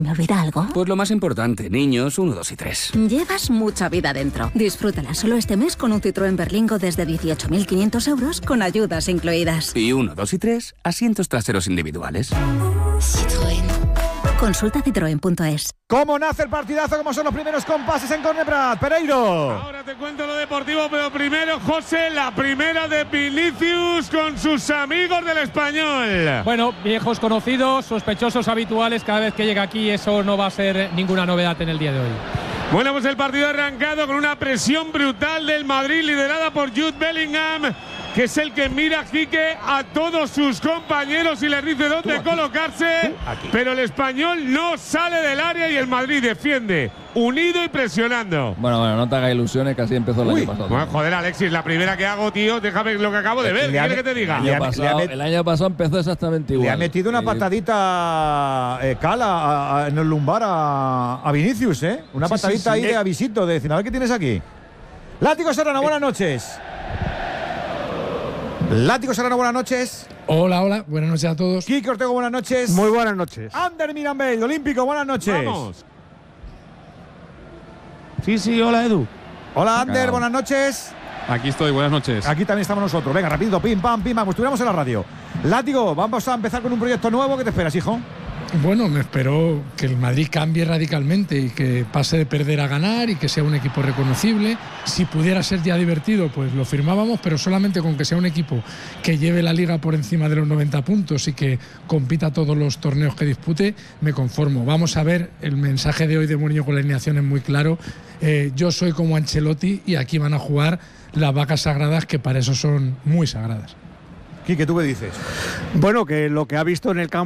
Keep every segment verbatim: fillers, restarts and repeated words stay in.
¿Me olvida algo? Pues lo más importante, niños uno, dos y tres. Llevas mucha vida dentro. Disfrútala solo este mes con un Citroën Berlingo desde dieciocho mil quinientos euros con ayudas incluidas. Y uno, dos y tres, asientos traseros individuales. Citroën. Consulta citroen punto es. ¿Cómo nace el partidazo? ¿Cómo son los primeros compases en córner, Prat? Pereiro. Ahora te cuento lo deportivo, pero primero, José, la primera de Vinicius con sus amigos del Español. Bueno, viejos conocidos, sospechosos habituales, cada vez que llega aquí eso no va a ser ninguna novedad en el día de hoy. Bueno, pues el partido ha arrancado con una presión brutal del Madrid, liderada por Jude Bellingham, que es el que mira, Quique, a todos sus compañeros y les dice dónde aquí, colocarse, pero el Español no sale del área y el Madrid defiende, unido y presionando. Bueno, bueno, no te hagas ilusiones, que así empezó el Uy, año pasado. Bueno, joder, Alexis, la primera que hago, tío, déjame lo que acabo de ver, ¿qué quieres que te diga? El año, pasado, el año pasado empezó exactamente igual. Le ha metido una patadita eh, Cala a, a, en el lumbar a, a Vinicius, ¿eh? Una sí, patadita sí, sí. ahí de avisito, de decir, a ver qué tienes aquí. Látigo Serrano, eh. buenas noches. Látigo Serrano, buenas noches. Hola, hola, buenas noches a todos. Quique Ortego, buenas noches. Muy buenas noches. Ander Mirambell, Olímpico, buenas noches. Vamos. Sí, sí, hola Edu. Hola Ander, Acá. buenas noches. Aquí estoy, buenas noches. Aquí también estamos nosotros. Venga, rápido, pim, pam, pim, pam, como estuviéramos en la radio. Látigo, vamos a empezar con un proyecto nuevo. ¿Qué te esperas, hijo? Bueno, me espero que el Madrid cambie radicalmente y que pase de perder a ganar y que sea un equipo reconocible. Si pudiera ser ya divertido, pues lo firmábamos, pero solamente con que sea un equipo que lleve la Liga por encima de los noventa puntos y que compita todos los torneos que dispute, me conformo. Vamos a ver, el mensaje de hoy de Mourinho con la alineación es muy claro. Eh, yo soy como Ancelotti y aquí van a jugar las vacas sagradas, que para eso son muy sagradas. Quique, ¿tú qué dices? Bueno, que lo que ha visto en el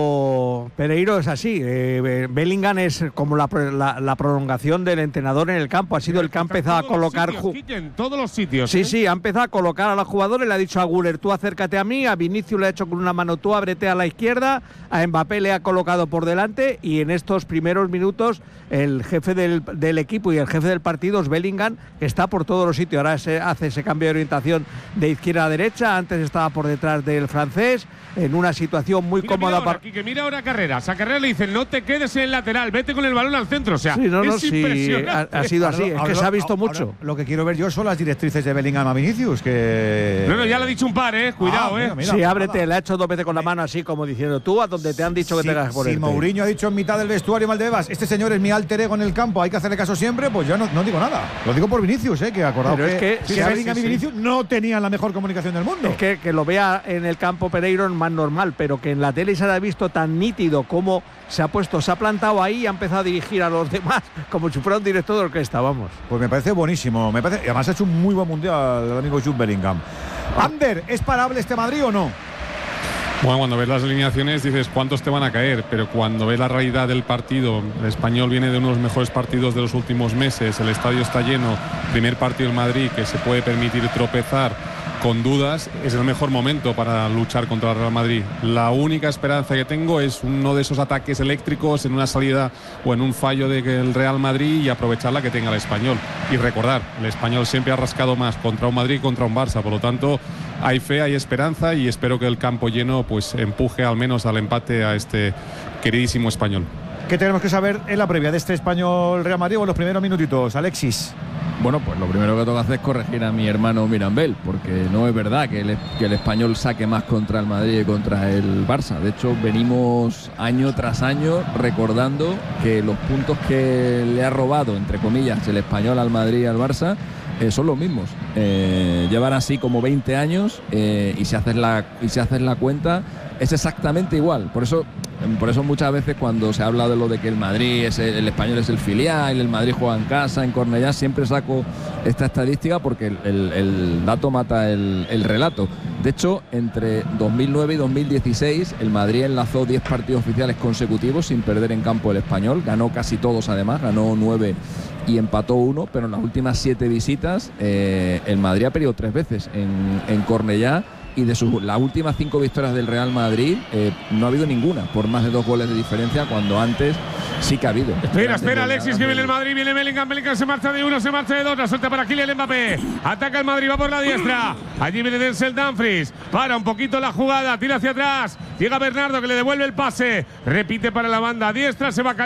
campo Pereiro es así. Eh, Bellingham es como la, la, la prolongación del entrenador en el campo. Ha sido el que ha empezado a colocar... Sitios, Quique, en todos los sitios. Sí, ¿eh? sí, ha empezado a colocar a los jugadores. Le ha dicho a Güler, tú acércate a mí. A Vinicius le ha hecho con una mano, tú ábrete a la izquierda. A Mbappé le ha colocado por delante. Y en estos primeros minutos, el jefe del, del equipo y el jefe del partido es Bellingham, que está por todos los sitios. Ahora se hace ese cambio de orientación de izquierda a derecha. Antes estaba por detrás del francés, en una situación muy mira, cómoda. Mira ahora, Quique, mira ahora Carreras. A Carreras le dicen, no te quedes en el lateral, vete con el balón al centro. O sea, sí, no, no, es sí, impresionante. Ha, ha sido así, ahora, es ahora, que se ha ahora, visto ahora, mucho. Lo que quiero ver yo son las directrices de Bellingham a Vinicius, que... No, no, ya le ha dicho un par, eh. Cuidado, ah, eh. Mira, mira, sí, ábrete, le ha hecho dos veces con la mano así, como diciendo, tú a donde te han dicho que si, te hagas por Si Mourinho ha dicho en mitad del vestuario, Maldebas, este señor es mi alter ego en el campo, hay que hacerle caso siempre, pues yo no, no digo nada. Lo digo por Vinicius, eh, que acordado Pero que, es que, que si Bellingham sí, y Vinicius sí. no tenían la mejor comunicación del mundo. Es que, que lo vea en el campo Pereiro es más normal, pero que en la tele se haya visto tan nítido como se ha puesto, se ha plantado ahí y ha empezado a dirigir a los demás como si fuera un director de orquesta, vamos. Pues me parece buenísimo, me parece, y además ha hecho un muy buen mundial el amigo Jude Bellingham. Ander, ¿es parable este Madrid o no? Bueno, cuando ves las alineaciones dices cuántos te van a caer, pero cuando ves la realidad del partido, el Español viene de uno de los mejores partidos de los últimos meses, el estadio está lleno, primer partido en Madrid que se puede permitir tropezar con dudas, es el mejor momento para luchar contra el Real Madrid. La única esperanza que tengo es uno de esos ataques eléctricos en una salida o en un fallo del Real Madrid y aprovechar la que tenga el Español. Y recordar, el Español siempre ha rascado más contra un Madrid y contra un Barça, por lo tanto hay fe, hay esperanza y espero que el campo lleno pues empuje al menos al empate a este queridísimo Español. ¿Qué tenemos que saber en la previa de este Español Real Madrid o en los primeros minutitos, Alexis? Bueno, pues lo primero que tengo que hacer es corregir a mi hermano Mirambell, porque no es verdad que el, que el Español saque más contra el Madrid y contra el Barça. De hecho, venimos año tras año recordando que los puntos que le ha robado, entre comillas, el Español al Madrid y al Barça eh, son los mismos. Eh, llevan así como veinte años eh, y si haces la, y si haces la cuenta es exactamente igual. Por eso Por eso muchas veces cuando se habla de lo de que el Madrid es el, el Español es el filial, el Madrid juega en casa, en Cornellá, siempre saco esta estadística porque el, el, el dato mata el, el relato. De hecho, entre dos mil nueve y dos mil dieciséis el Madrid enlazó diez partidos oficiales consecutivos sin perder en campo el Español, ganó casi todos además, ganó nueve y empató uno, pero en las últimas siete visitas eh, el Madrid ha perdido tres veces en, en Cornellá. Y de sus, las últimas cinco victorias del Real Madrid eh, no ha habido ninguna por más de dos goles de diferencia, cuando antes sí que ha habido. Espera, espera, Alexis, que viene el Madrid, viene Bellingham, Bellingham se marcha de uno, se marcha de dos, la suelta para Kylian Mbappé, ataca el Madrid, va por la diestra, allí viene Denzel Dumfries, para un poquito la jugada, tira hacia atrás, llega Bernardo que le devuelve el pase, repite para la banda diestra, se va a